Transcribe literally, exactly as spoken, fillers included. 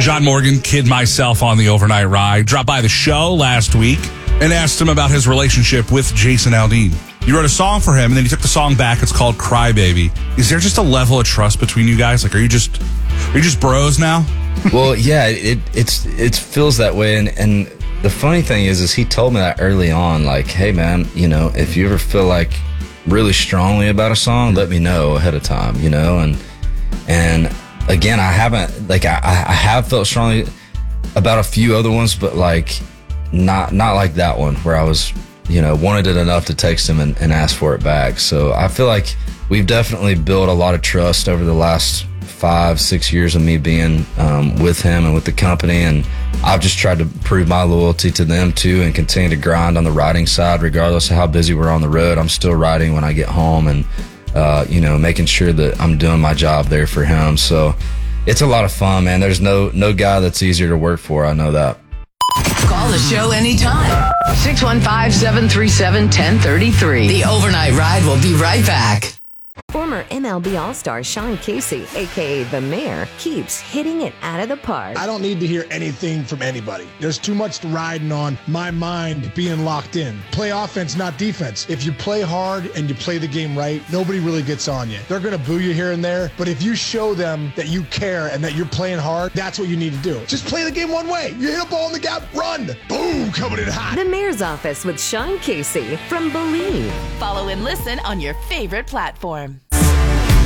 John Morgan, Kid Myself on the Overnight Ride, dropped by the show last week and asked him about his relationship with Jason Aldean. You wrote a song for him, and then you took the song back. It's called Cry Baby. Is there just a level of trust between you guys? Like, are you just are you just bros now? Well, yeah, it it's it feels that way, and and the funny thing is, is he told me that early on, like, hey man, you know, if you ever feel like really strongly about a song, let me know ahead of time, you know, and and again, I haven't like I I have felt strongly about a few other ones, but like not not like that one where I was, you know, wanted it enough to text him and, and ask for it back. So I feel like we've definitely built a lot of trust over the last five, six years of me being um, with him and with the company. And I've just tried to prove my loyalty to them too and continue to grind on the writing side, regardless of how busy we're on the road. I'm still writing when I get home and, uh, you know, making sure that I'm doing my job there for him. So it's a lot of fun, man. There's no, no guy that's easier to work for. I know that. Call the show anytime. six one five, seven three seven, one zero three three. The Overnight Ride will be right back. Former M L B All-Star Sean Casey, a k a. The Mayor, keeps hitting it out of the park. I don't need to hear anything from anybody. There's too much riding on my mind being locked in. Play offense, not defense. If you play hard and you play the game right, nobody really gets on you. They're going to boo you here and there, but if you show them that you care and that you're playing hard, that's what you need to do. Just play the game one way. You hit a ball in the gap, run. Boom, coming in hot. The Mayor's Office with Sean Casey from Believe. Follow and listen on your favorite platform.